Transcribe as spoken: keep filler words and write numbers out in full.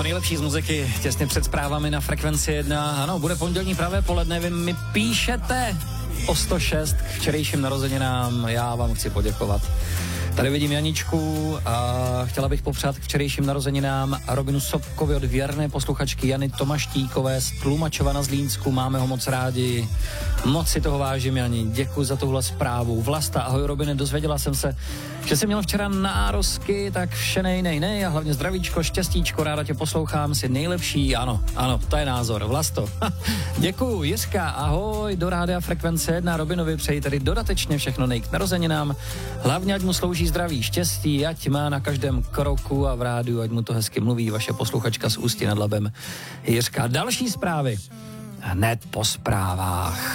To nejlepší z muziky těsně před zprávami na Frekvenci jedna. Ano, bude pondělní pravé poledne, vy mi píšete o sto šest k včerejším narozeninám. Já vám chci poděkovat. Tady vidím Janičku a chtěla bych popřát k včerejším narozeninám Robinu Sobkovi od věrné posluchačky Jany Tomaštíkové z Tlumačova na Zlínsku. Máme ho moc rádi. Moc si toho vážím, Jani. Děkuji za tuhle zprávu. Vlasta, ahoj Robine, dozvěděla jsem se, že jsem měl včera nározky, tak vše nej, nej, nej a hlavně zdravíčko, štěstíčko, ráda tě poslouchám, jsi nejlepší. Ano, ano, to je názor. Vlasto. Děkuji. Jiřka, ahoj, do rádia Frekvence jedna. Robinovi přeji tedy dodatečně všechno nej k narozeninám. Hlavně ať mu slouží zdraví, štěstí, ať má na každém kroku a v rádiu, ať mu to hezky mluví vaše posluchačka z Ústí nad Labem Jiřka. Další zprávy hned po zprávách.